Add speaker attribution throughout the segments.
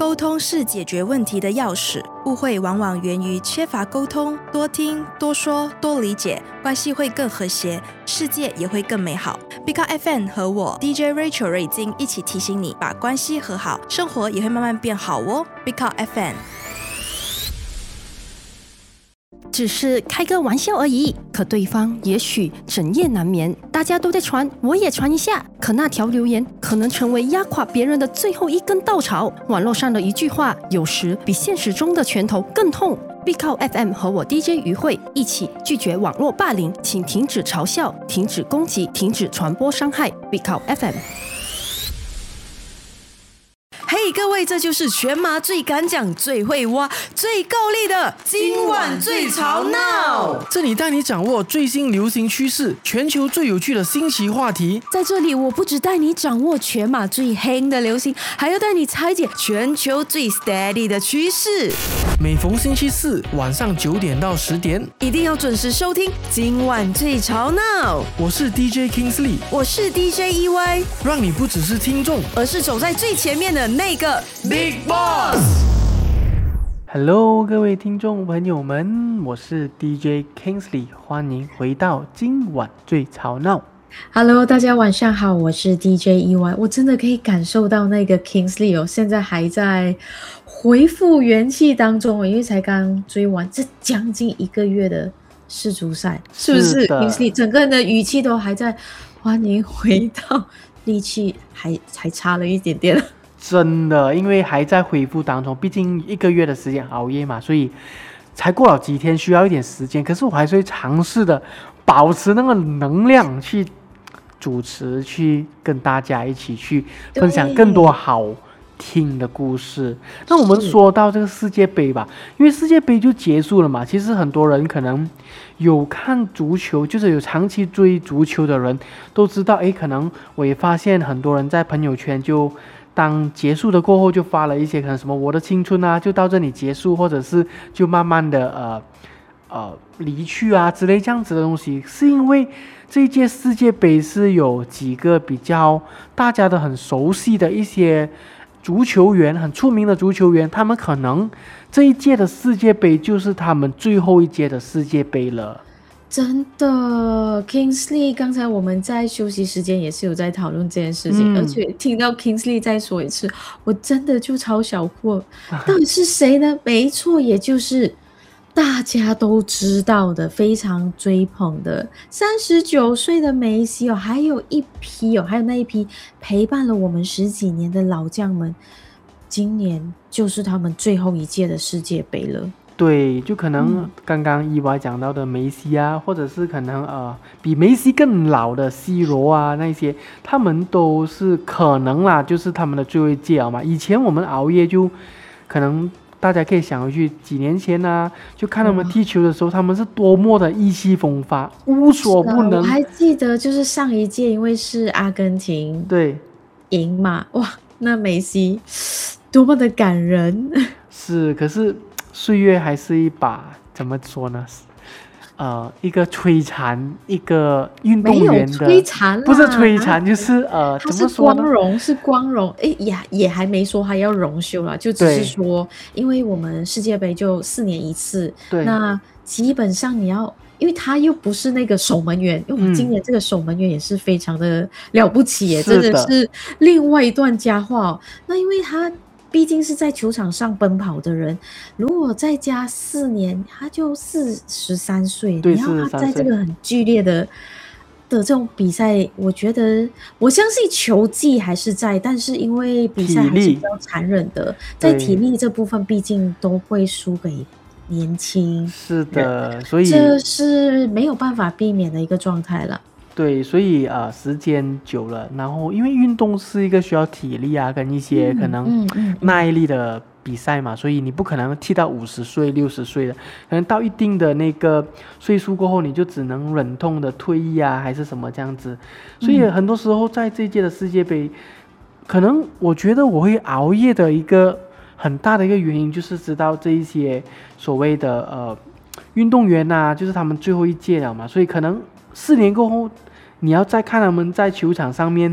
Speaker 1: 沟通是解决问题的钥匙，误会往往源于缺乏沟通，多听、多说、多理解，关系会更和谐，世界也会更美好。Big Up FM 和我 DJ Rachel 瑞金一起提醒你，把关系和好，生活也会慢慢变好哦。Big Up FM。
Speaker 2: 只是开个玩笑而已，可对方也许整夜难眠。大家都在传，我也传一下。可那条留言可能成为压垮别人的最后一根稻草。网络上的一句话，有时比现实中的拳头更痛。Big Up FM 和我 DJ 于慧一起拒绝网络霸凌，请停止嘲笑，停止攻击，停止传播伤害。Big Up FM。
Speaker 3: 嘿，各位，这就是全马最敢讲、最会挖、最够力的今晚最吵闹。
Speaker 4: 这里带你掌握最新流行趋势，全球最有趣的新奇话题。
Speaker 3: 在这里，我不只带你掌握全马最黑的流行，还要带你拆解全球最 steady 的趋势。
Speaker 4: 每逢星期四晚上9点到10点，
Speaker 3: 一定要准时收听今晚最吵闹。
Speaker 4: 我是 DJ Kingsley，
Speaker 3: 我是 DJ EY，
Speaker 4: 让你不只是听众，
Speaker 3: 而是走在最前面的那个
Speaker 4: Big Boss。Hello， 各位听众朋友们，我是 DJ Kingsley， 欢迎回到今晚最吵闹。
Speaker 5: Hello， 大家晚上好，我是 DJ EY。我真的可以感受到那个 Kingsley 现在还在恢复元气当中，因为才刚追完这将近1个月的世足赛，是不是 Kingsley 整个人的语气都还在欢迎回到，力气还差了一点点。
Speaker 6: 真的，因为还在恢复当中，毕竟1个月的时间熬夜嘛，所以才过了几天，需要一点时间。可是我还是会尝试的保持那个能量去主持，去跟大家一起去分享更多好听的故事。那我们说到这个世界杯吧，因为世界杯就结束了嘛，其实很多人可能有看足球，就是有长期追足球的人都知道，可能我也发现很多人在朋友圈就当结束的过后就发了一些可能什么我的青春啊就到这里结束，或者是就慢慢的离去啊之类这样子的东西，是因为这一届世界杯是有几个比较大家的很熟悉的一些足球员，很出名的足球员，他们可能这一届的世界杯就是他们最后一届的世界杯了。
Speaker 5: 真的 Kingsley 刚才我们在休息时间也是有在讨论这件事情，而且听到 Kingsley 再说一次，我真的就超小哭。到底是谁呢？没错，也就是大家都知道的非常追捧的39岁的梅西还有那一批陪伴了我们10几年的老将们，今年就是他们最后一届的世界杯了。
Speaker 6: 对，就可能刚刚EY讲到的梅西啊，或者是可能比梅西更老的 C 罗啊，那些他们都是可能啦，就是他们的最后一届嘛。以前我们熬夜就可能大家可以想回去几年前啊，就看他们踢球的时候，他们是多么的意气风发，无所不能。
Speaker 5: 我还记得就是上一届因为是阿根廷
Speaker 6: 对
Speaker 5: 赢嘛，哇，那梅西多么的感人。
Speaker 6: 是，可是岁月还是一把怎么说呢？一个摧残一个运动员的，
Speaker 5: 没有摧残啦，
Speaker 6: 不是摧残，就是
Speaker 5: 它
Speaker 6: 怎么说呢？
Speaker 5: 是光荣，也还没说还要荣休啦，就只是说，因为我们世界杯就4年一次，那基本上你要，因为他又不是那个守门员，因为我们今年这个守门员也是非常的了不起耶，真的是另外一段佳话那因为他毕竟是在球场上奔跑的人，如果再加4年，他就43岁。
Speaker 6: 对，
Speaker 5: 你要他在这个很剧烈的这种比赛，我觉得我相信球技还是在，但是因为比赛还是比较残忍的，在体力这部分，毕竟都会输给年轻。
Speaker 6: 是的，所以
Speaker 5: 这是没有办法避免的一个状态了。
Speaker 6: 对，所以时间久了，然后因为运动是一个需要体力啊，跟一些可能耐力的比赛嘛，所以你不可能踢到50岁、60岁的，可能到一定的那个岁数过后，你就只能忍痛的退役啊，还是什么这样子。所以很多时候在这一届的世界杯，可能我觉得我会熬夜的一个很大的一个原因，就是知道这一些所谓的运动员啊，就是他们最后一届了嘛，所以可能4年过后，你要再看他们在球场上面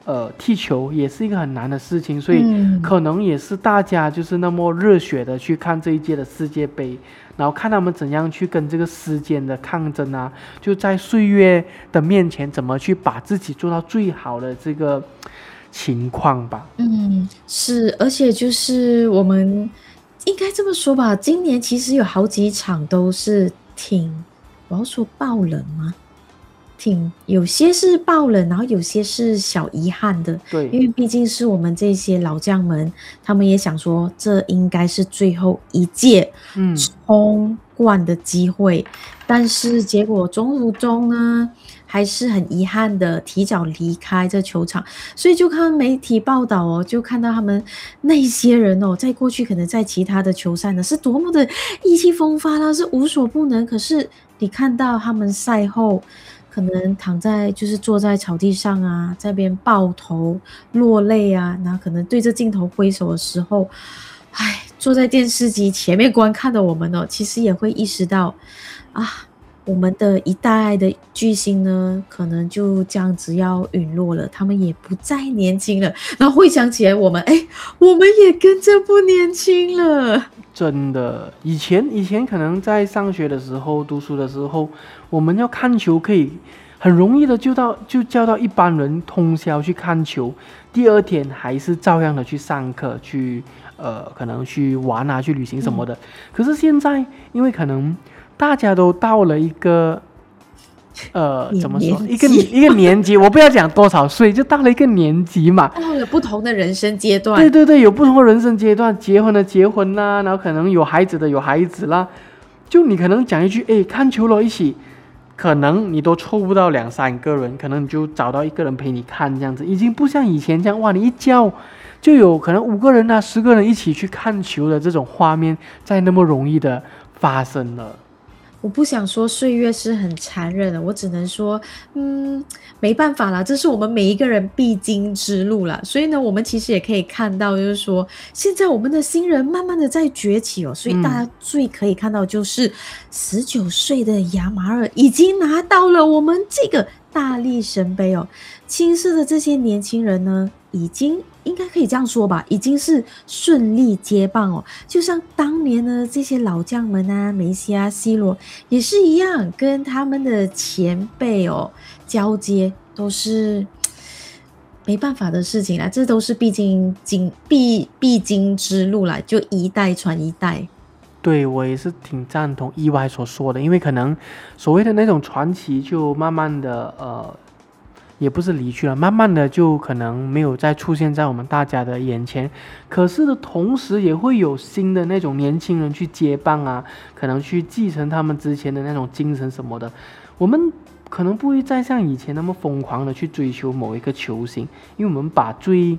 Speaker 6: 踢球也是一个很难的事情，所以可能也是大家就是那么热血的去看这一届的世界杯，然后看他们怎样去跟这个时间的抗争啊，就在岁月的面前怎么去把自己做到最好的这个情况吧。
Speaker 5: 是，而且就是我们应该这么说吧，今年其实有好几场都是我要说爆冷吗？有些是爆冷，然后有些是小遗憾的。
Speaker 6: 对，
Speaker 5: 因为毕竟是我们这些老将们，他们也想说这应该是最后一届冲冠的机会，但是结果中途中呢还是很遗憾的提早离开这球场，所以就看媒体报道哦，就看到他们那些人哦，在过去可能在其他的球赛呢是多么的意气风发啦，是无所不能，可是你看到他们赛后可能就是坐在草地上啊，在那边抱头落泪啊，然后可能对着镜头挥手的时候，坐在电视机前面观看的我们哦，其实也会意识到我们的一代的巨星呢，可能就这样子要陨落了，他们也不再年轻了，然后回想起来我们也跟着不年轻了。
Speaker 6: 真的，以前可能在上学的时候、读书的时候，我们要看球可以很容易的就叫到一般人通宵去看球，第二天还是照样的去上课，去可能去玩啊，去旅行什么的。可是现在，因为可能大家都到了一个怎么说，一个年纪，我不要讲多少岁，就到了一个年纪嘛，
Speaker 5: 到了不同的人生阶段。
Speaker 6: 对，有不同的人生阶段，结婚的结婚啦，然后可能有孩子的有孩子啦，就你可能讲一句，看球了一起，可能你都凑不到2-3个人，可能你就找到一个人陪你看，这样子已经不像以前这样，哇，你一叫就有可能5个人啊、10个人一起去看球的这种画面，再那么容易的发生了。
Speaker 5: 我不想说岁月是很残忍的，我只能说没办法啦，这是我们每一个人必经之路啦。所以呢，我们其实也可以看到，就是说现在我们的新人慢慢的在崛起哦，所以大家最可以看到就是19岁的亚马尔已经拿到了我们这个大力神杯哦。青色的这些年轻人呢，已经应该可以这样说吧，已经是顺利接棒哦。就像当年呢这些老将们啊，梅西啊、C 罗也是一样，跟他们的前辈哦交接，都是没办法的事情啦，这都是必经之路啦，就一代传一代。
Speaker 6: 对，我也是挺赞同意外所说的，因为可能所谓的那种传奇就慢慢的也不是离去了，慢慢的就可能没有再出现在我们大家的眼前。可是的同时，也会有新的那种年轻人去接棒啊，可能去继承他们之前的那种精神什么的。我们可能不会再像以前那么疯狂的去追求某一个球星，因为我们把最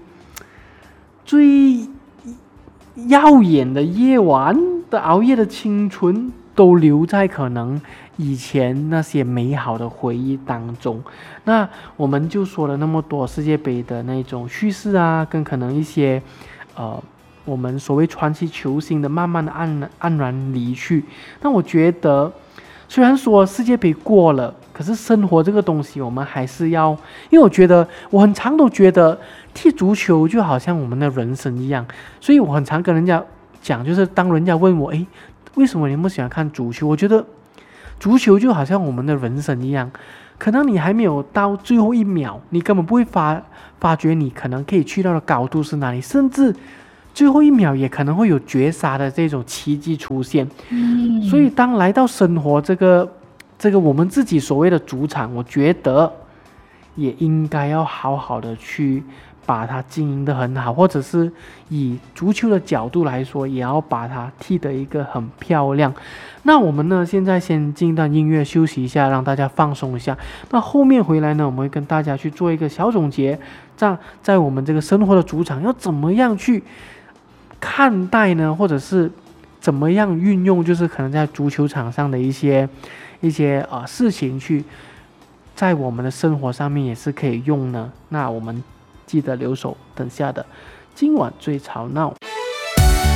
Speaker 6: 耀眼的夜晚的熬夜的青春都留在可能以前那些美好的回忆当中。那我们就说了那么多世界杯的那种叙事啊，跟可能一些我们所谓传奇球星的慢慢的黯然离去。那我觉得虽然说世界杯过了，可是生活这个东西我们还是要，因为我觉得我很常都觉得踢足球就好像我们的人生一样，所以我很常跟人家讲，就是当人家问我为什么你那么喜欢看足球，我觉得足球就好像我们的人生一样，可能你还没有到最后一秒，你根本不会发觉你可能可以去到的高度是哪里，甚至最后一秒也可能会有绝杀的这种奇迹出现。所以当来到生活这个我们自己所谓的主场，我觉得也应该要好好的去把它经营得很好，或者是以足球的角度来说，也要把它踢得一个很漂亮。那我们呢，现在先进一段音乐休息一下，让大家放松一下。那后面回来呢，我们会跟大家去做一个小总结，在我们这个生活的主场要怎么样去看待呢，或者是怎么样运用，就是可能在足球场上的一些事情去在我们的生活上面也是可以用呢。那我们记得留守等下的今晚最吵闹。